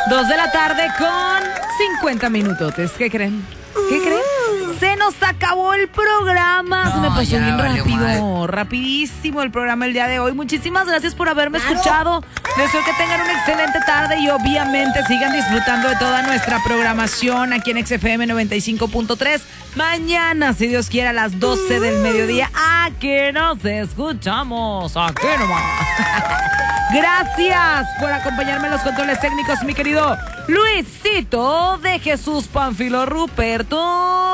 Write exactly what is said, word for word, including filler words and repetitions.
Dos de la tarde con cincuenta minutotes. ¿Qué creen? ¿Qué creen? Se nos acabó el programa. No, Se me pasó ya bien valió rápido. madre. Rapidísimo el programa el día de hoy. Muchísimas gracias por haberme escuchado. Deseo que tengan una excelente tarde y obviamente sigan disfrutando de toda nuestra programación aquí en X F M noventa y cinco punto tres. Mañana, si Dios quiere, a las doce del mediodía. ¿A qué nos escuchamos? ¿A qué nomás? Gracias por acompañarme en los controles técnicos, mi querido Luisito de Jesús Pánfilo Ruperto.